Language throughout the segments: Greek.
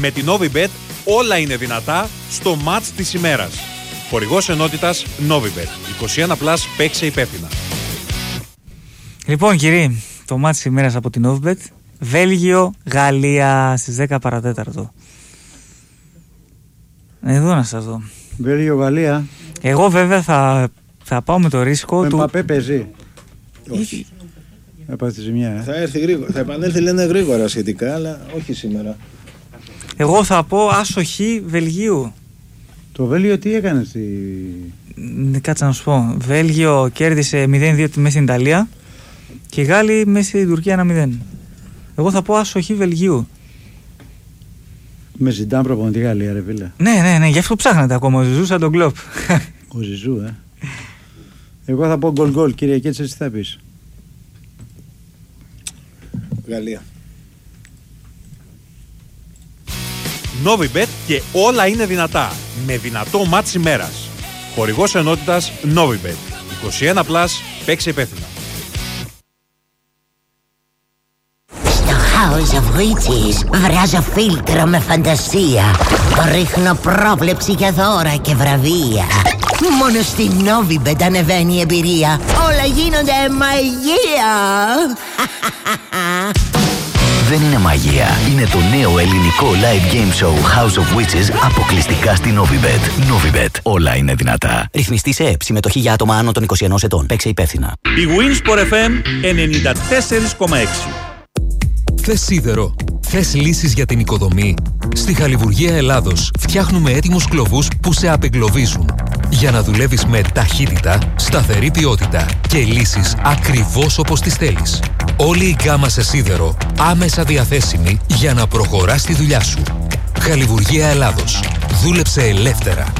Με την Novibet όλα είναι δυνατά στο μάτς της ημέρας. Χορηγός ενότητας Novibet. 21+, παίξε υπεύθυνα. Λοιπόν κύριοι, το μάτς της ημέρας από την Novibet. Βέλγιο-Γαλλία στις 10 παρατέταρτο. Εδώ να σας δω. Βέλγιο-Γαλλία. Εγώ βέβαια θα πάω με το ρίσκο του... Εμπαπέ παίζει. Όχι. Θα πάει στη ζημιά. Θα έρθει γρήγορα. Θα επανέλθει, λένε, γρήγορα σχετικά, αλλά όχι σήμερα. Εγώ θα πω άσοχη Βελγίου. Το Βέλγιο τι έκανε στη... Κάτσε να σου πω. Βέλγιο κέρδισε 0-2 μέσα στην Ιταλία και οι Γάλλοι μέσα στην Τουρκία 1-0. Εγώ θα πω άσοχη Βελγίου. Με Ζιντάν προπονητή Γαλλία, ρε φίλε. Ναι, γι' αυτό ψάχνετε ακόμα. Ο Ζιζού σαν τον Κλοπ. Ο Ζιζού, Εγώ θα πω γκολ, κύριε Κέτσε, τι θα πεις? Γαλλία. Novibet και όλα είναι δυνατά. Με δυνατό μάτς ημέρας. Χορηγός ενότητας Novibet. 21+, παίξε υπεύθυνα. House of Witches βράζω φίλτρο με φαντασία. Ρίχνω πρόβλεψη για δώρα και βραβεία. Μόνο στην Novibet ανεβαίνει η εμπειρία. Όλα γίνονται μαγεία. Δεν είναι μαγεία. Είναι το νέο ελληνικό live game show House of Witches αποκλειστικά στην Novibet. Novibet. Όλα είναι δυνατά. Ρυθμιστή σε ΕΕΠ. Συμμετοχή για άτομα άνω των 21 ετών. Παίξε υπεύθυνα. Η Winsport FM 94,6. Θες σίδερο? Θες λύσεις για την οικοδομή? Στη Χαλιβουργία Ελλάδος φτιάχνουμε έτοιμους κλωβούς που σε απεγκλωβίζουν. Για να δουλεύεις με ταχύτητα, σταθερή ποιότητα και λύσεις ακριβώς όπως τις θέλεις. Όλη η γκάμα σε σίδερο άμεσα διαθέσιμη για να προχωράς τη δουλειά σου. Χαλιβουργία Ελλάδος. Δούλεψε ελεύθερα.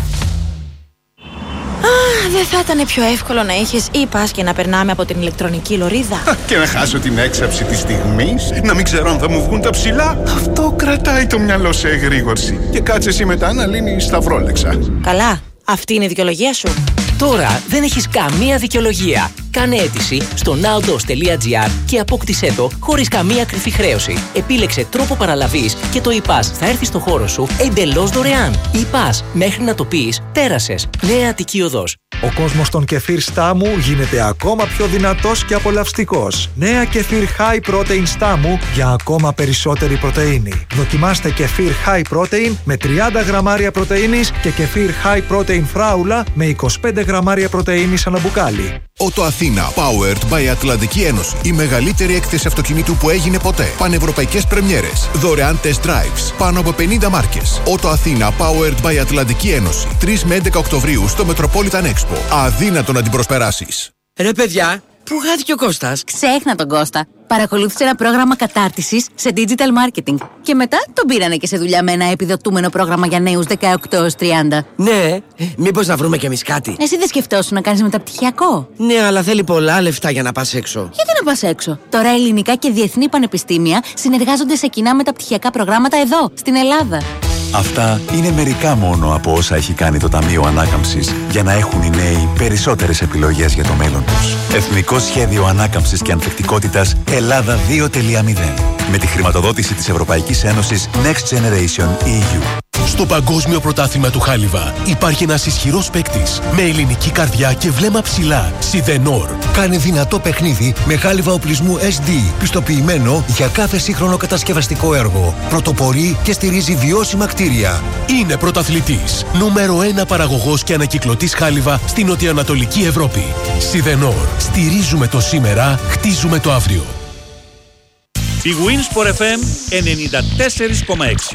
Δεν θα ήταν πιο εύκολο να είχες e-pass και να περνάμε από την ηλεκτρονική λωρίδα? Και να χάσω την έξαψη της στιγμής, να μην ξέρω αν θα μου βγουν τα ψηλά. Αυτό κρατάει το μυαλό σε εγρήγορση. Και κάτσε εσύ μετά να λύνεις τα βρόλεξα. Καλά, αυτή είναι η δικαιολογία σου. Τώρα δεν έχεις καμία δικαιολογία. Κάνε αίτηση στο nowdos.gr και απόκτησέ το χωρίς καμία κρυφή χρέωση. Επίλεξε τρόπο παραλαβής και το e-pass θα έρθει στο χώρο σου εντελώς δωρεάν. E-pass, μέχρι να το πεις, πέρασες. Νέα Αττική Οδός. Ο κόσμος των κεφίρ Στάμου γίνεται ακόμα πιο δυνατός και απολαυστικός. Νέα κεφίρ High Protein Στάμου για ακόμα περισσότερη πρωτεΐνη. Δοκιμάστε κεφίρ High Protein με 30 γραμμάρια πρωτεΐνης και κεφίρ High Protein Φράουλα με 25 γραμμάρια πρωτεΐνης ανά μπουκάλι. Ότο Αθήνα, powered by Ατλαντική Ένωση. Η μεγαλύτερη έκθεση αυτοκινήτου που έγινε ποτέ. Πανευρωπαϊκές πρεμιέρες. Δωρεάν test drives. Πάνω από 50 μάρκες. Ότο Αθήνα, powered by Ατλαντική Ένωση. 3 με 11 Οκτωβρίου στο Metropolitan Expo. Αδύνατο να την προσπεράσεις. Ρε παιδιά, πού χάθηκε ο Κώστας? Ξέχνα τον Κώστα. Παρακολούθησε ένα πρόγραμμα κατάρτισης σε digital marketing. Και μετά τον πήρανε και σε δουλειά με ένα επιδοτούμενο πρόγραμμα για νέους 18-30. Ναι, μήπως να βρούμε κι εμείς κάτι? Εσύ δεν σκεφτόσουν να κάνεις μεταπτυχιακό? Ναι, αλλά θέλει πολλά λεφτά για να πας έξω. Γιατί να πας έξω? Τώρα ελληνικά και διεθνή πανεπιστήμια συνεργάζονται σε κοινά μεταπτυχιακά προγράμματα εδώ, στην Ελλάδα. Αυτά είναι μερικά μόνο από όσα έχει κάνει το Ταμείο Ανάκαμψης για να έχουν οι νέοι περισσότερες επιλογές για το μέλλον τους. Εθνικό Σχέδιο Ανάκαμψης και Ανθεκτικότητας Ελλάδα 2.0. Με τη χρηματοδότηση της Ευρωπαϊκής Ένωσης Next Generation EU. Στο Παγκόσμιο Πρωτάθλημα του Χάλιβα υπάρχει ένας ισχυρός παίκτης με ελληνική καρδιά και βλέμμα ψηλά. Σιδενόρ. Κάνε δυνατό παιχνίδι με χάλιβα οπλισμού SD, πιστοποιημένο για κάθε σύγχρονο κατασκευαστικό έργο. Πρωτοπορεί και στηρίζει βιώσιμα κτίρια. Είναι πρωταθλητής. Νούμερο 1 παραγωγός και ανακυκλωτής χάλιβα στην νοτιοανατολική Ευρώπη. Σιδενόρ. Στηρίζουμε το σήμερα, χτίζουμε το αύριο. Η Winsport FM 94,6.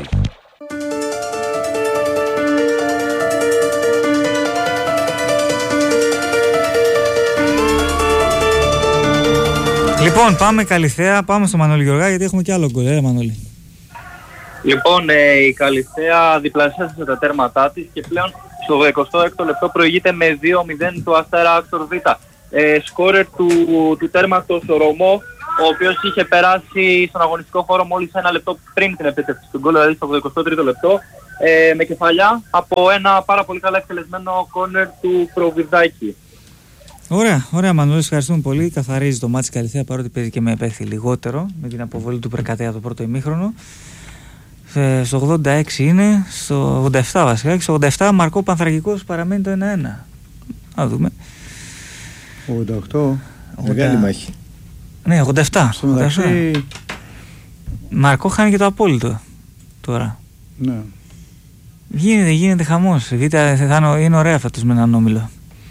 Λοιπόν, πάμε Καλυθέα, πάμε στο Μανώλη Γεωργά γιατί έχουμε και άλλο γκολ, Μανώλη. Λοιπόν, η Καλυθέα διπλασίασε τα τέρματά της και πλέον στο 26ο λεπτό προηγείται με 2-0 το Αστέρα Άκτορ Β. Σκόρερ του τέρματος ο Ρωμό, ο οποίος είχε περάσει στον αγωνιστικό χώρο μόλις ένα λεπτό πριν την επίτευξη του γκολ, δηλαδή στο 23ο λεπτό, με κεφαλιά από ένα πάρα πολύ καλά εκτελεσμένο κόρνερ του Προβιδάκη. Ωραία Μανώλη, ευχαριστούμε πολύ. Καθαρίζει το μάτσι Καλυθέα παρότι παίζει και με επέθη λιγότερο με την αποβολή του Περκατέα το πρώτο ημίχρονο. Στο 86 είναι, στο 87 βασικά, και στο 87 Μαρκό Πανθρακικός παραμένει το 1-1. Να δούμε. 88. Μεγάλη μάχη. Ναι, 87. Στο μεταξύ... Μαρκό χάνει και το απόλυτο τώρα. Ναι. Γίνεται χαμός. Β' είναι ωραία φέτος με έναν όμιλο.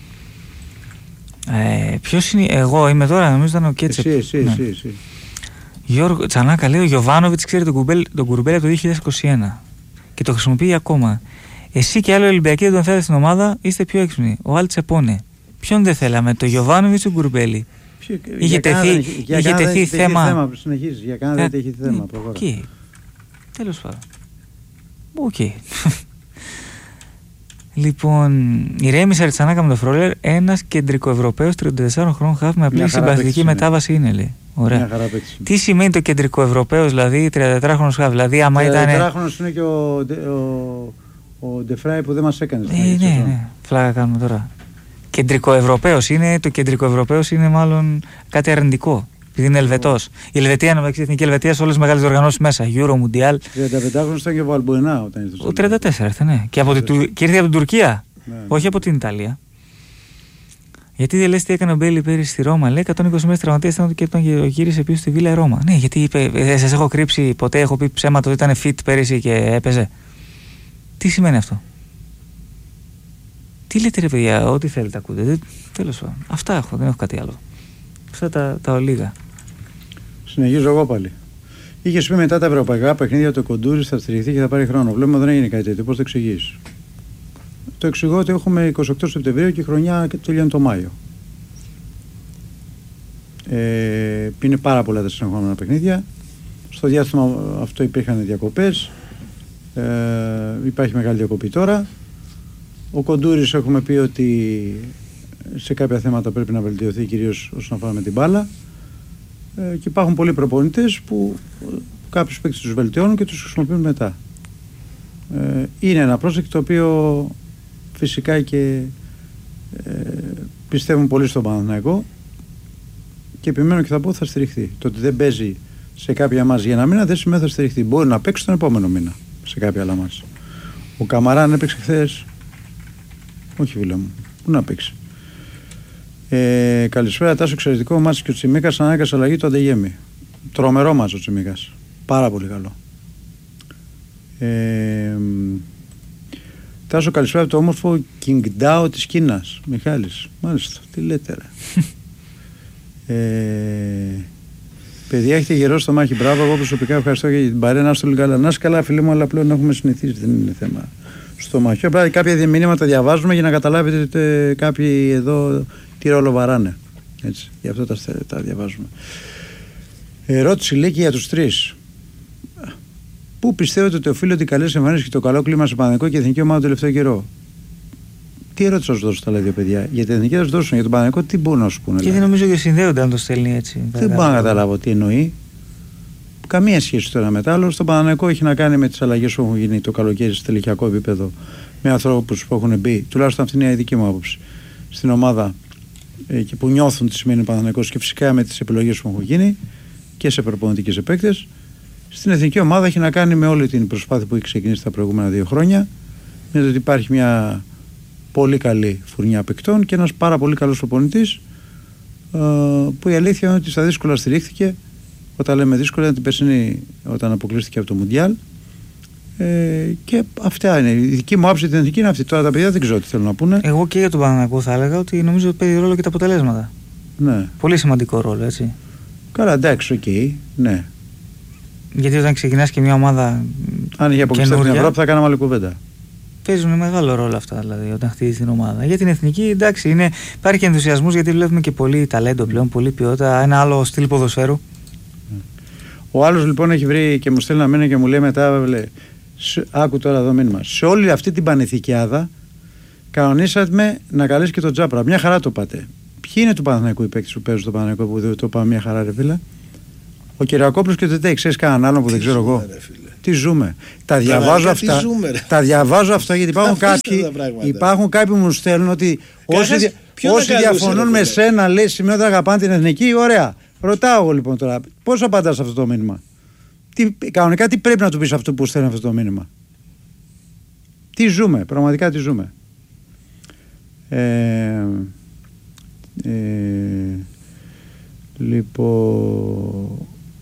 Ποιος είναι, εγώ είμαι τώρα, νομίζω ήταν ο Κέτσεπ. Εσύ. Γιώργο Τσανάκα λέει: ο Γιοβάνοβιτς ξέρει τον Κουρμπέλη από το 2021 και το χρησιμοποιεί ακόμα. Εσύ και άλλοι Ολυμπιακοί δεν τον θέλετε στην ομάδα, είστε πιο έξυπνοι. Ο Άλτσε πόνε. Ποιον δεν θέλαμε, το Γιοβάνοβιτς ή τον Κουρμπέλη? Είχε τεθεί θέμα. Συνεχίζει, για κάνα δεν έχει θέμα. Τέλος πάντων. Οκ. Λοιπόν, η Ρέμι Σαρτσανάκα με το Φρόλερ, ένας κεντρικοευρωπαίος 34 χρόνων χαφ με απλή συμπαθητική μετάβαση είναι, λέει. Ωραία. Τι σημαίνει το κεντρικοευρωπαίος, δηλαδή 34χρονος χαφ? Δηλαδή, άμα ήταν. 34χρονος είναι και ο Ντεφράι που δεν μας έκανε. Ναι, φλάκα κάνουμε τώρα. Κεντρικοευρωπαίος είναι, το κεντρικοευρωπαίος είναι μάλλον κάτι αρνητικό. Επειδή είναι Ελβετός. Η Ελβετία είναι η Εθνική Ελβετία σε όλες τις μεγάλες διοργανώσεις μέσα. Euro, Mundial. 35χρονος ήταν και ο Βαλμποενά όταν ήρθε. Ο 34 ήρθε, ναι. Και ήρθε από την Τουρκία. Ναι. Όχι από την Ιταλία. Γιατί δεν λες τι έκανε ο Μπέιλι πέρυσι στη Ρώμα? Λέει 120 μέρες τραυματίας ήταν και τον γύρισε πίσω στη Βίλα Ρώμα. Ναι, γιατί είπε, σας έχω κρύψει ποτέ, έχω πει ψέματα ότι ήταν fit πέρυσι και έπαιζε. Τι σημαίνει αυτό? Τι λέτε ρε παιδιά, ό,τι θέλετε ακούτε. Τέλος πάντων. Αυτά έχω, δεν έχω κάτι άλλο. Αυτά τα ολίγα. Συνεχίζω εγώ πάλι. Είχε πει μετά τα ευρωπαϊκά παιχνίδια το Κοντούρι θα στηριχθεί και θα πάρει χρόνο. Βλέπουμε δεν έγινε κάτι τέτοιο. Πώς το εξηγείς? Το εξηγώ ότι έχουμε 28 Σεπτεμβρίου και η χρονιά τελειώνει το Μάιο. Είναι πάρα πολλά τα συνεχόμενα παιχνίδια. Στο διάστημα αυτό υπήρχαν διακοπές. Υπάρχει μεγάλη διακοπή τώρα. Ο Κοντούρης έχουμε πει ότι σε κάποια θέματα πρέπει να βελτιωθεί, κυρίως όσον αφορά με την μπάλα. Και υπάρχουν πολλοί προπονητές που κάποιους παίκτες τους βελτιώνουν και τους χρησιμοποιούν μετά. Είναι ένα project το οποίο φυσικά και πιστεύουν πολύ στον Παναθηναϊκό και επιμένω και θα πω θα στηριχθεί. Το ότι δεν παίζει σε κάποια μάτς για ένα μήνα δεν σημαίνει θα στηριχθεί. Μπορεί να παίξει τον επόμενο μήνα σε κάποια άλλα μάτς. Ο Καμαράν έπαιξε χθες. Όχι φίλε μου, πού να παίξει? Καλησπέρα, Τάσο. Εξαιρετικό μάτς και ο Τσιμίκας ανάγκασε αλλαγή του Αντεγέμι. Τρομερό μάτς ο Τσιμίκας. Πάρα πολύ καλό. Τάσο, καλησπέρα από το όμορφο Qingdao της Κίνας. Μιχάλης. Μάλιστα, τι λέτε ρε. Παιδιά, έχετε γερό στο μάχη. Μπράβο, εγώ προσωπικά ευχαριστώ για την παρέα. Να είστε όλοι καλά. Να είστε καλά, φίλοι μου, αλλά πλέον έχουμε συνηθίσει. Δεν είναι θέμα στο μάχη. Απλά κάποια μηνύματα διαβάζουμε για να καταλάβετε κάποιοι εδώ τι ρόλο βαράνε. Έτσι, γι' αυτό τα διαβάζουμε. Ερώτηση Λίκη για τους τρεις. Πού πιστεύετε ότι οφείλονται οι καλές εμφανίσεις και το καλό κλίμα σε Παναθηναϊκό και εθνική ομάδα το τελευταίο καιρό? Τι ερώτηση θα σου δώσω τα δύο παιδιά? Για την εθνική θα σου δώσουν, για τον Παναθηναϊκό τι μπορούν να σου πούνε? Και δεν νομίζω και συνδέονται αν το στέλνει έτσι. Δεν μπορώ να καταλάβω τι εννοεί. Καμία σχέση το ένα με το άλλο. Στο Παναθηναϊκό έχει να κάνει με τις αλλαγές που έχουν γίνει το καλοκαίρι σε τελικιακό επίπεδο με ανθρώπους που έχουν μπει, τουλάχιστον αυτή είναι η δική μου άποψη, στην ομάδα και που νιώθουν τι σημαίνει ο Παναθηναϊκός και φυσικά με τις επιλογές που έχουν γίνει και σε προπονητικές παίκτες. Στην εθνική ομάδα έχει να κάνει με όλη την προσπάθεια που έχει ξεκινήσει τα προηγούμενα 2 χρόνια. Είναι ότι υπάρχει μια πολύ καλή φουρνιά παικτών και ένας πάρα πολύ καλός προπονητής που η αλήθεια είναι ότι στα δύσκολα στηρίχθηκε. Όταν λέμε δύσκολα ήταν την περσινή όταν αποκλείστηκε από το Μουντιάλ. Και αυτά είναι. Η δική μου άποψη την εθνική είναι αυτή. Τώρα τα παιδιά δεν ξέρω τι θέλουν να πούνε. Εγώ και για τον Παναθηναϊκό θα έλεγα ότι νομίζω ότι παίζει ρόλο και τα αποτελέσματα. Ναι. Πολύ σημαντικό ρόλο, έτσι. Καλά, εντάξει, οκ. Ναι. Γιατί όταν ξεκινάς και μια ομάδα. Αν είχε αποκλειστεί από την Ευρώπη θα κάναμε άλλη κουβέντα. Παίζουν μεγάλο ρόλο αυτά δηλαδή όταν χτίζει την ομάδα. Για την εθνική, εντάξει, υπάρχει ενθουσιασμός γιατί βλέπουμε και πολύ ταλέντο πλέον, πολύ ποιότητα. Ένα άλλο στυλ ποδοσφαίρου. Ο άλλος λοιπόν έχει βρει και μου στέλνει ένα μήνυμα και μου λέει μετά, άκου τώρα εδώ μήνυμα. Σε όλη αυτή την πανηθικιάδα κανονίσατε να καλέσει και τον Τζάπρα. Μια χαρά το πάτε. Ποιοι είναι του Παναθηναϊκού οι παίκτες που παίζουν στο Παναθηναϊκό που δεν το πάμε μια χαρά, ρε φίλε? Ο Κυριακόπουλος και ο Τετέι, ξέρεις κανέναν άλλον που δεν ξέρω εγώ? Τι ζούμε? Τα διαβάζω αυτά. Τα διαβάζω αυτά γιατί υπάρχουν κάποιοι που μου στέλνουν ότι όσοι διαφωνούν με σένα, λέει, σημαίνει ότι αγαπάνε την εθνική. Ωραία. Ρωτάω εγώ λοιπόν τώρα, πώς απαντάς αυτό το μήνυμα? κανονικά τι πρέπει να του πεις αυτό που στέλνει αυτό το μήνυμα. Τι ζούμε, πραγματικά τι ζούμε. Λοιπόν...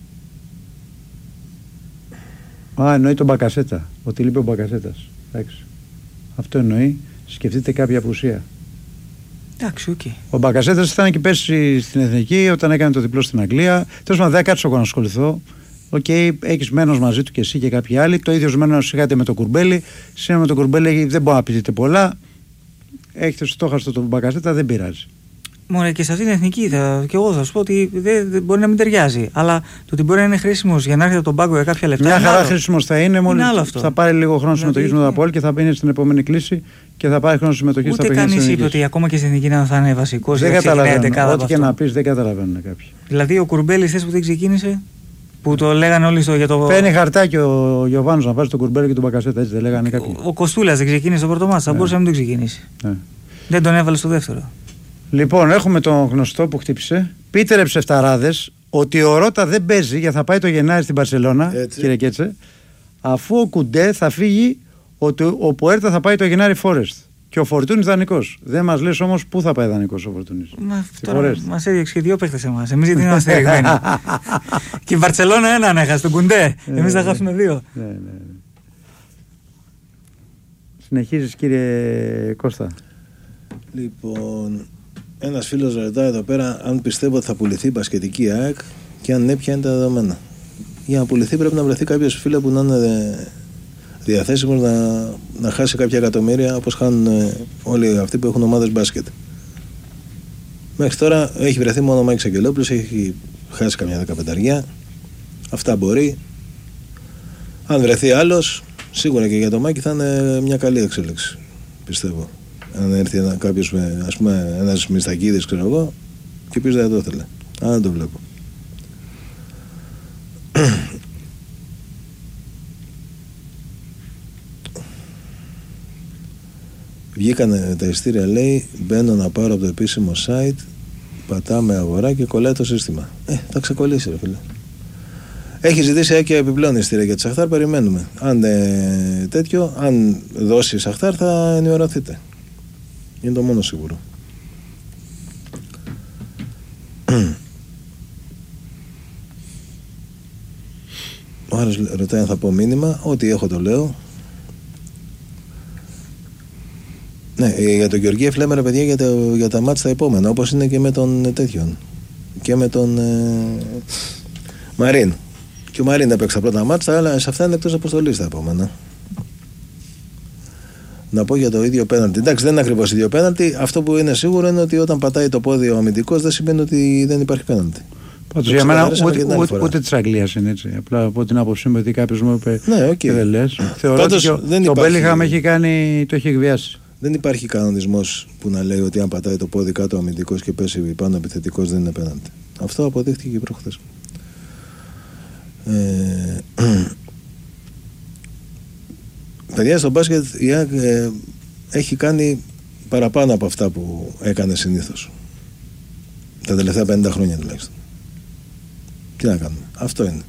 εννοεί τον Μπακασέτα. Ότι λείπει ο Μπακασέτας. Εντάξει. Αυτό εννοεί. Σκεφτείτε κάποια απουσία. Εντάξει, οκ. Ο Μπακασέτας ήταν εκεί πέρσι στην Εθνική όταν έκανε το διπλό στην Αγγλία. Τέλος πάντων, δεν κάτσω εγώ να ασχοληθώ. Έχεις μένος μαζί του και εσύ και κάποιοι άλλοι. Το ίδιο μένος είχατε με το Κουρμπέλι. Σήμερα με το Κουρμπέλι δεν μπορεί να πείτε πολλά. Έχετε στόχαστο τον Μπακασέτα, δεν πειράζει. Μόνο και σε αυτή την εθνική και εγώ θα σου πω ότι δεν μπορεί να μην ταιριάζει. Αλλά το ότι μπορεί να είναι χρήσιμο για να έρχεται από τον πάγκο για κάποια λεπτά. Μια χαρά χρήσιμο θα είναι, μόλις θα πάρει λίγο χρόνο συμμετοχή με το Απόλλη και θα μπαίνει στην επόμενη κλίση και θα πάρει χρόνο συμμετοχή στα παιχνίδια. Ούτε κανείς είπε ότι ακόμα και στην εθνική θα είναι βασικό. Δεν καταλαβαίνω. Ό,τι και να πει, δεν καταλαβαίνουν κάποιοι. Δηλαδή ο Κουρμπέλη, θες που δεν ξεκίνησε. Που το λέγανε όλοι για το. Παίρνει χαρτάκι ο Γιωβάνος να βάζει τον Κουρμπέλη και τον Μπακασέτα, έτσι δεν λέγανε κάποιοι. Ο Κοστούλας δεν ξεκίνησε το πρώτο μάτς, θα μπορούσε να μην το ξεκινήσει. Δεν τον έβαλε στο δεύτερο. Λοιπόν, έχουμε τον γνωστό που χτύπησε. Πείτε ρε ψευταράδες ότι ο Ρώτα δεν παίζει γιατί θα πάει το Γενάρη στην Μπαρσελόνα, κύριε Κέτσε, αφού ο Κουντέ θα φύγει, ο Πουέρτα θα πάει το Γενάρη Φόρεστ. Και ο Φορτούνης δανεικός. Δεν μας λες όμως πού θα πάει δανεικός ο Φορτούνης. Μας έδιωξε και 2 παίχτες εμάς. Εμείς γιατί είμαστε ρεγμένοι. Και η Μπαρσελόνα έναν έχασε, τον Κουντέ. Εμείς θα χάσουμε 2. Ναι. Συνεχίζεις κύριε Κώστα. Λοιπόν, ένας φίλος ρωτάει εδώ πέρα αν πιστεύω ότι θα πουληθεί η μπασκετική ΑΕΚ και αν ναι, ποια είναι τα δεδομένα. Για να πουληθεί πρέπει να βρεθεί κάποιος φίλο που να είναι διαθέσιμος να χάσει κάποια εκατομμύρια όπως χάνουν όλοι αυτοί που έχουν ομάδες μπάσκετ. Μέχρι τώρα έχει βρεθεί μόνο ο Μάκης Αγγελόπουλος, έχει χάσει καμιά 15. Αυτά μπορεί. Αν βρεθεί άλλος, σίγουρα και για το Μάκη θα είναι μια καλή εξέλιξη, πιστεύω. Αν έρθει κάποιος, ας πούμε, ένας Μιστακίδης, ξέρω εγώ, και ποιος δεν το ήθελε. Αν δεν το βλέπω. Βγήκανε τα ειστήρια, λέει, μπαίνω να πάρω από το επίσημο site, πατάμε αγορά και κολλάει το σύστημα. Θα ξεκολλήσει ρε φίλε. Έχει ζητήσει και επιπλέον ειστήρια για τη Σαχτάρ, περιμένουμε. Αν τέτοιο, αν δώσει Σαχτάρ θα ενημερωθείτε. Είναι το μόνο σίγουρο. Ο άλλος ρωτάει αν θα πω μήνυμα. Ό,τι έχω το λέω. Ναι, για τον Γεωργίεφ λέμε ρε παιδιά για τα μάτς τα επόμενα, όπως είναι και με τον τέτοιον και με τον Μαρίν. Και ο Μαρίν έπαιξε τα πρώτα μάτς, αλλά σε αυτά είναι εκτός αποστολής τα επόμενα. Να πω για το ίδιο πέναλτι. Εντάξει, δεν είναι ακριβώς ίδιο πέναλτι. Αυτό που είναι σίγουρο είναι ότι όταν πατάει το πόδι ο αμυντικός δεν σημαίνει ότι δεν υπάρχει πέναλτι. Πάντως για μένα ούτε της Αγγλίας είναι έτσι. Απλά από την άποψή μου ότι κάποιος μου είπε και δεν λες. Θεωρώ ότι ο Μπέλιγχαμ το έχει εκβιάσει. Δεν υπάρχει κανονισμός που να λέει ότι αν πατάει το πόδι κάτω ο αμυντικός και πέσει πάνω επιθετικός δεν είναι πέναλτι. Αυτό αποδείχθηκε και προχθές. Παιδιά, στο μπάσκετ η ΑΕΚ έχει κάνει παραπάνω από αυτά που έκανε συνήθως τα τελευταία 50 χρόνια τουλάχιστον. Τι να κάνουμε, αυτό είναι.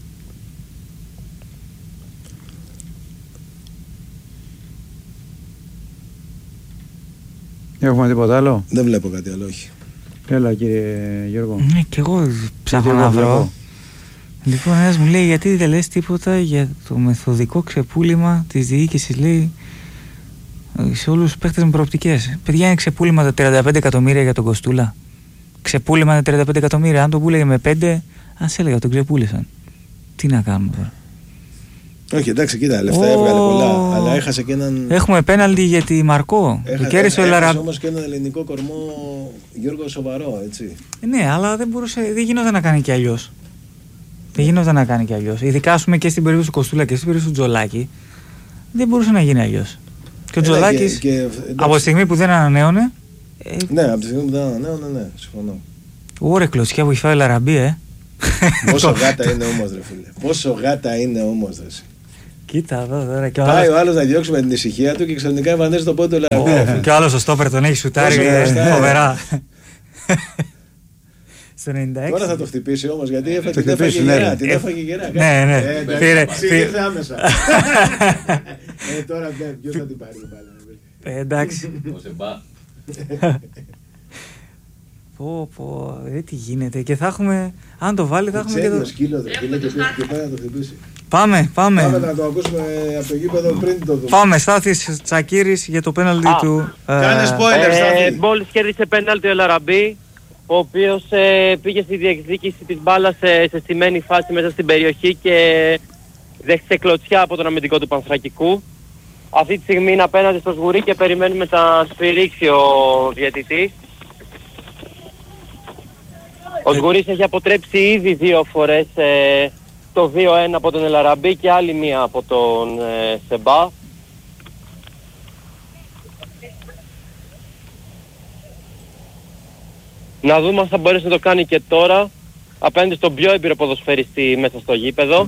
Έχουμε τίποτα άλλο? Δεν βλέπω κάτι άλλο, όχι. Έλα κύριε Γιώργο. Ναι, και εγώ ψάχνω να βρω. Λοιπόν, ένας μου λέει γιατί δεν λες τίποτα για το μεθοδικό ξεπούλημα της διοίκησης, λέει, σε όλους τους παίχτες με προοπτικές. Παιδιά, είναι ξεπούλημα τα 35 εκατομμύρια για τον Κοστούλα. Ξεπούλημα τα 35 εκατομμύρια. Αν τον πούλεγε με 5, ας έλεγα τον ξεπούλησαν. Τι να κάνουμε τώρα. Όχι, εντάξει, κοίτα, λεφτά έβγαλε πολλά, αλλά έχασε και έναν. Έχουμε πέναλτι για τη Μαρκό. Έχασε όμως και έναν ελληνικό κορμό, Γιώργο, σοβαρό, έτσι. Ναι, αλλά δεν γινόταν να κάνει κι αλλιώς. Δεν γινόταν να κάνει κι αλλιώς. Ειδικά, ας πούμε, και στην περίπτωση του Κοστούλα και στην περίπτωση του Τζολάκη, δεν μπορούσε να γίνει αλλιώς. Και ο Τζολάκης, από τη στιγμή που δεν ανανέωνε. Ναι, από τη στιγμή που δεν ανανέωνε, ναι, συμφωνώ. Ωραία, κλωτσιά που έχει φάει ο Λαραμπή, Πόσο γάτα είναι όμως, ρε φίλε. Πόσο γάτα είναι όμως, ρε. Κοίτα εδώ τώρα. Πάει ο άλλος να διώξουμε την ησυχία του και ξαφνικά εμφανίζει το πόδι του Λαραμπή. Και ο άλλος ο στόπερ τον έχει σουτάρει φοβερά. Στο 96. Τώρα θα το χτυπήσει όμως, γιατί την έφαγε γερά. Την έφαγε γερά. Ναι. Ήρθε άμεσα. Τώρα ποιος θα την πάρει την μπάλα. Εντάξει. Πω, τι γίνεται. Και θα έχουμε, αν το βάλει θα έχουμε και το... σκύλο και πάει να το χτυπήσει. Πάμε. Πάμε να το ακούσουμε από το γήπεδο πριν το δούμε. Πάμε, Στάθης Τσακίρης για το πέναλτι του... Κάνε spoiler, Στάθη. Μόλις κέρδισε πέναλτι ο Ελαραμπή, ο οποίος πήγε στη διεκδίκηση της μπάλας σε στημένη φάση μέσα στην περιοχή και δέχτηκε κλωτσιά από τον αμυντικό του Πανθρακικού. Αυτή τη στιγμή είναι απέναντι στο Σγουρί και περιμένουμε να σφυρίξει ο διαιτητής. Ο Σγουρής έχει αποτρέψει ήδη 2 φορές το 2-1 από τον Ελαραμπή και άλλη μία από τον Σεμπά. Να δούμε αν θα μπορέσει να το κάνει και τώρα απέναντι στον πιο έμπειρο ποδοσφαιριστή μέσα στο γήπεδο.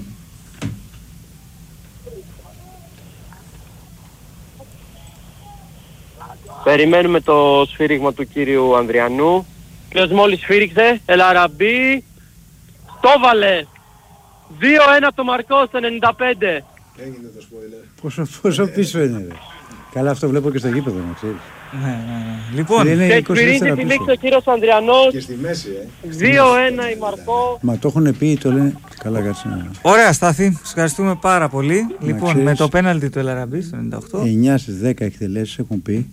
Περιμένουμε το σφύριγμα του κύριου Ανδριανού. Ποιος μόλις σφύριξε, Ελαραμπή, το βάλε! 2-1 από το Μαρκό στο 95. Έγινε το spoiler. Πόσο πίσω είναι, ρε. Καλά, αυτό βλέπω και στο γήπεδο, να ξέρεις. Ναι. Λοιπόν, και σφυρίζει τη λήξη ο κύριος Ανδριανός. Και στη μέση, 2-1 η Μαρκό. Μα το έχουν πει, το λένε. Καλά, κάτσε. Ωραία, Στάθη. Σας ευχαριστούμε πάρα πολύ. Λοιπόν, με το πέναλτι του Ελαραμπή στο 98. 9 στις 10 εκτελέσεις έχουν πει.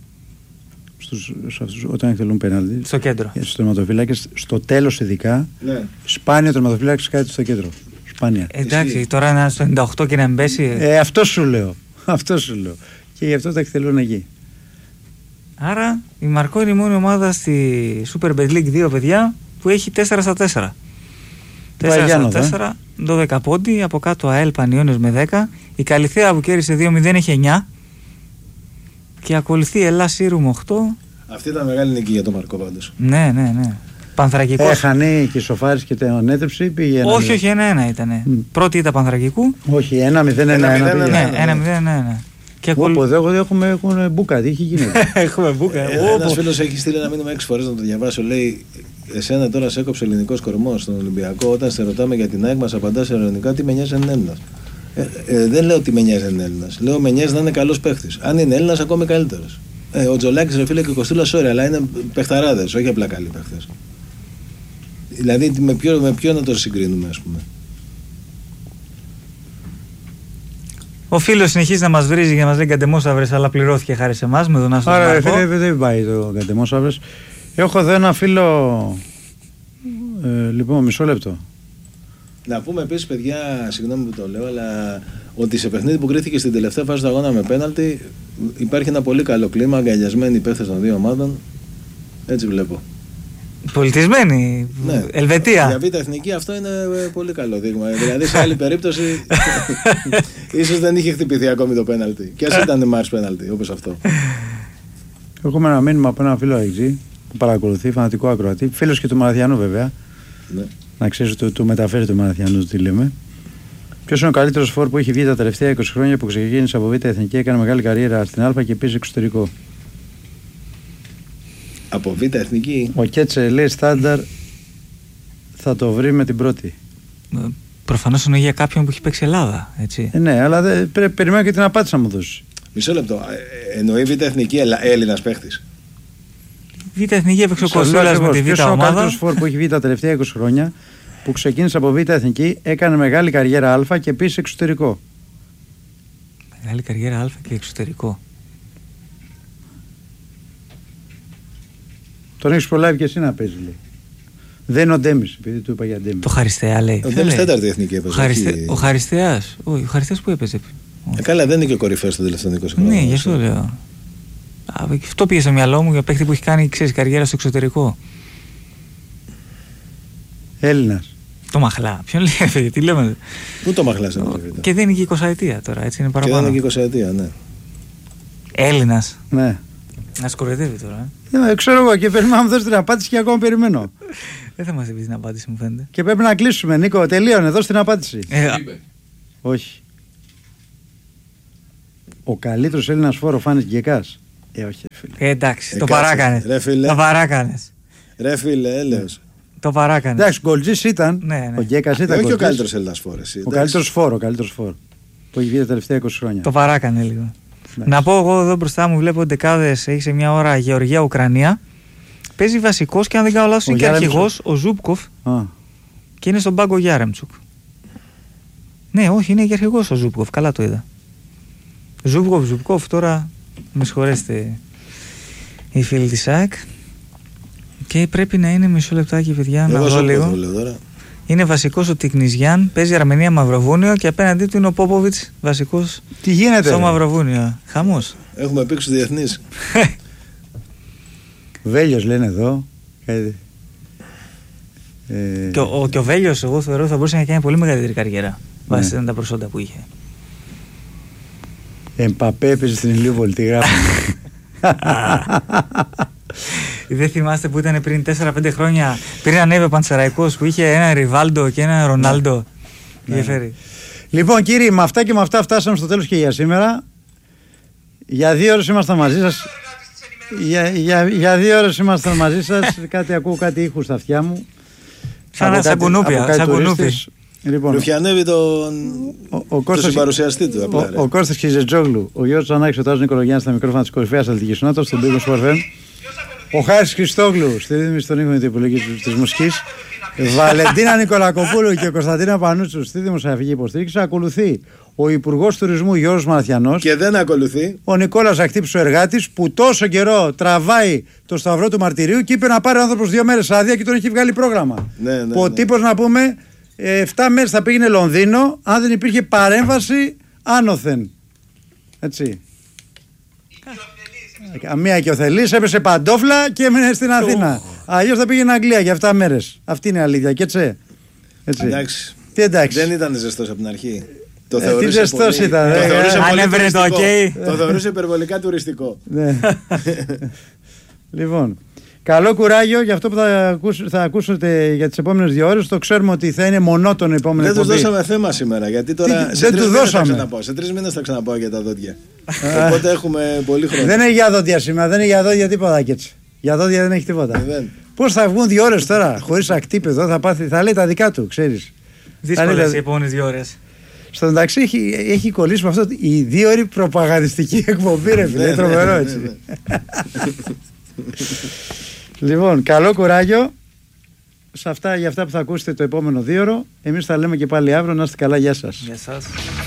Όταν εκτελούν πέναλτι. Στο κέντρο. Στους τερματοφύλακες, στο τέλος ειδικά. Ναι. Σπάνια ο τερματοφύλακας κάτι στο κέντρο. Σπάνια. Εντάξει, τώρα να στο 98 και να μπέσει. Αυτό σου λέω. Και γι' αυτό τα εκτελούν εκεί. Άρα η Μαρκό είναι η μόνη ομάδα στη Super Bet League 2, παιδιά, που έχει 4-4. 4-4, 12 πόντι, από κάτω ΑΕΛ Πανιώνιος με 10. Η Καλιθέα που κέρδισε 2-0 έχει 9. Και ακολουθεί Ελλάς Σύρουμ 8. Αυτή ήταν μεγάλη νίκη για τον Μαρκό πάντως. Ναι. Πανθρακικός. Έχανε και σοφάρισε και τον ανέτρεψε ή πήγε 1-0. Όχι, 1-1 ήταν. Πρώτη ήταν Πανθρακικού. Όχι, 1-0-1. Όπου εδώ έχουμε μπούκα, τι έχει γίνει. Έχουμε μπούκα. Ένας φίλος έχει στείλει ένα μήνυμα 6 φορές να το διαβάσω. Λέει, εσένα τώρα σε έκοψε ελληνικός κορμός στον Ολυμπιακό. Όταν σε ρωτάμε για την ΑΕΚ μας απαντάς ελληνικά, τι με νοιάζει αν είναι Έλληνας. Δεν λέω ότι με νοιάζει αν είναι Έλληνας. Λέω με νοιάζει να είναι καλός παίχτης. Αν είναι Έλληνας, ακόμη καλύτερος. Ο Τζολάκης, ρε φίλε, και ο Κωστούλας, ωραία, αλλά είναι παιχταράδες, όχι απλά καλοί παίχτες. Δηλαδή με ποιο να το συγκρίνουμε, ας πούμε. Ο φίλος συνεχίζει να μας βρίζει για να μας λέει Γκαντεμόσαυρες, αλλά πληρώθηκε χάρη σε εμάς με τον Άστο Μαρκό. Άρα φίλε, δεν πάει το Γκαντεμόσαυρες. Έχω εδώ ένα φίλο. Λοιπόν, μισό λεπτό. Να πούμε επίσης, παιδιά, συγγνώμη που το λέω, αλλά ότι σε παιχνίδι που κρίθηκε στην τελευταία φάση του αγώνα με πέναλτι υπάρχει ένα πολύ καλό κλίμα, αγκαλιασμένοι οι παίχτες των δύο ομάδων. Έτσι βλέπω. Πολιτισμένη. Ναι. Ελβετία. Για Β' Εθνική αυτό είναι πολύ καλό δείγμα. Δηλαδή σε άλλη περίπτωση ίσως δεν είχε χτυπηθεί ακόμη το πέναλτι. Και ας ήταν μάρς πέναλτι, όπως αυτό. Έχουμε ένα μήνυμα από έναν φίλο Αιγτζή που παρακολουθεί, φανατικό ακροατή. Φίλος και του Μαραθιανού βέβαια. Ναι. Να ξέρεις, του μεταφέρει του Μαραθιανού τι λέμε. Ποιος είναι ο καλύτερος φόρ που έχει βγει τα τελευταία 20 χρόνια που ξεκίνησε από Β' Εθνική, έκανε μεγάλη καριέρα στην Α και πήγε εξωτερικό. Από Β' Εθνική. Ο Κέτσε λέει στάνταρ θα το βρει με την πρώτη. Προφανώς εννοεί για κάποιον που έχει παίξει Ελλάδα, έτσι. Ναι, αλλά περιμένω και την απάντηση να μου δώσει. Μισό λεπτό. Εννοεί Β' Εθνική Έλληνας παίχτης. Β' Εθνική έπαιξε ο Κωστούλας με τη Β' ομάδα. Ποιος είναι ο καλύτερος φόρ που έχει βγει τα τελευταία 20 χρόνια που ξεκίνησε από Β' Εθνική, έκανε μεγάλη καριέρα Α και πήγε εξωτερικό. Μεγάλη καριέρα Α και εξωτερικό. Τον έχεις προλάβει και εσύ να παίζει, λέει. Δεν είναι ο Ντέμις, επειδή του είπα για Ντέμις. Το Χαριστέα λέει. Ο Ντέμις τέταρτη εθνική έπαιζε. Ο Χαριστέας. Ο Χαριστέας που έπαιζε. Καλά, δεν είναι και ο κορυφαίος των τελευταίων 20 χρόνων. Ναι, γι' αυτό λέω. Αυτό πήγε στο μυαλό μου για παίχτη που έχει κάνει, ξέρεις, καριέρα στο εξωτερικό. Έλληνας. Το Μαχλά. Ποιον λέει, τι λέμε. Πού το Μαχλάς είναι. Και δεν είναι και 20 ετία τώρα, έτσι είναι παραπάνω. Και δεν είναι και 20 ετία, ναι. Έλληνας. Ναι. Να σκορδεύει τώρα. Ξέρω εγώ και περιμένω να μου δώσει την απάντηση και ακόμα περιμένω. Δεν θα μας δει την απάντηση, μου φαίνεται. Και πρέπει να κλείσουμε, Νίκο. Τελείωνε, δώσ' την απάντηση. Όχι. Ο καλύτερος Έλληνας φόρο Φάνης Γκεκάς. Όχι, φίλε. Εντάξει, το παράκανες. Ρε φίλε. Το παράκανες. Ρε φίλε, έλεος. Το παράκανε. Εντάξει, γκολτζής ήταν. Ναι. Ο Γκέκας ήταν. Όχι ο καλύτερος Έλληνας φόρος. Ο καλύτερος φόρο που έχει βγει τα τελευταία 20 χρόνια. Το παράκανε λίγο. Να πω εγώ εδώ μπροστά μου, βλέπω δεκάδες, έχει σε μια ώρα Γεωργία-Ουκρανία. Παίζει βασικός και αν δεν κάνω λάθος είναι και αρχηγός ο Ζούπκοφ. Και είναι στον πάγκο Γιάρεμτσουκ. Ναι, όχι, είναι και αρχηγός ο Ζούπκοφ, καλά το είδα. Ζούπκοφ, τώρα με συγχωρέσετε οι φίλοι της ΑΕΚ. Και πρέπει να είναι μισό λεπτάκι, παιδιά, να δω λίγο. Είναι βασικός ο Τικνιζιάν, παίζει Αρμενία Μαυροβούνιο και απέναντί του είναι ο Πόποβιτς, βασικός. Τι γίνεται στο Μαυροβούνιο. Χαμός. Έχουμε πει στους διεθνείς. Βέλιος λένε εδώ. Και ο Βέλιος, εγώ θεωρώ, θα μπορούσε να κάνει πολύ μεγαλύτερη καριέρα βάσει τα προσόντα που είχε. Εμπαπέ έπαιζε στην Ηλιούπολη, τι γράφουμε. Δεν θυμάστε που ήταν πριν 4-5 χρόνια, πριν ανέβει ο Πανσεραϊκός, που είχε ένα Ριβάλντο και ένα Ρονάλντο. Λοιπόν, κύριοι, με αυτά και με αυτά φτάσαμε στο τέλος και για σήμερα. Για 2 ώρες ήμασταν μαζί σας. Για 2 ώρες ήμασταν μαζί σας. Ακούω κάτι ήχους στα αυτιά μου. Σαν κουνούπια. Λοιπόν, Ρουφιανεύει τον συμπαρουσιαστή του. Ο Κώστας Χιζετζόγλου, ο Γιώργος Ανάκης, ο Τάσος Νικολογιάννης στα μικρόφωνα της κορυφαίας αθλητικής ενότητας, στον Big Sport FM. Ο Χάρης Χριστόγλου στη ρύθμιση των ήχων και την επιλογή της μουσικής. Βαλεντίνα Νικολακοπούλου και Κωνσταντίνα Πανούτσου στη δημοσιογραφική υποστήριξη. Ακολουθεί ο Υπουργός Τουρισμού Γιώργος Μαραθιανός. Και δεν ακολουθεί ο Νικόλας Ακτύψης, ο εργάτης, που τόσο καιρό τραβάει το σταυρό του μαρτυρίου και είπε να πάρει ο άνθρωπος 2 μέρες άδεια και τον έχει βγάλει πρόγραμμα. Ο τύπος, να πούμε, 7 μέρες θα πήγαινε Λονδίνο αν δεν υπήρχε παρέμβαση άνωθεν. Έτσι. Μία και ο Θελής έπεσε παντόφλα και έμεινε στην Αθήνα. Αλλιώς θα πήγαινε Αγγλία για 7 μέρες. Αυτή είναι η αλήθεια. Και έτσι. Εντάξει. Τι εντάξει. Δεν ήταν ζεστός από την αρχή. Το θεωρούσε τι ζεστός πολύ... ήταν. Αν έβρε το ok. Το θεωρούσε υπερβολικά τουριστικό. Λοιπόν, καλό κουράγιο για αυτό που θα ακούσετε για τις επόμενες 2 ώρες. Το ξέρουμε ότι θα είναι μονότονο η επόμενη εκπομπή. Δεν του δώσαμε θέμα σήμερα, γιατί τώρα δεν του δώσαμε. Σε 3 μήνες θα ξαναπάω για τα δόντια. Οπότε έχουμε πολύ χρόνο. Δεν είναι για δόντια σήμερα, δεν είναι για δόντια τίποτα και έτσι. Για δόντια δεν έχει τίποτα. Πώς θα βγουν 2 ώρες τώρα, χωρίς ακτίπεδο, θα λέει τα δικά του, ξέρεις. Δύσκολες οι επόμενες 2 ώρες. Στο μεταξύ έχει κολλήσει με αυτό η 2ωρη προπαγανδιστική εκπομπή, ρε φίλε. Είναι τρομερό έτσι. Λοιπόν, καλό κουράγιο για αυτά που θα ακούσετε το επόμενο 2ωρο. Εμείς θα λέμε και πάλι αύριο. Να είστε καλά, γεια σας. Γεια σας.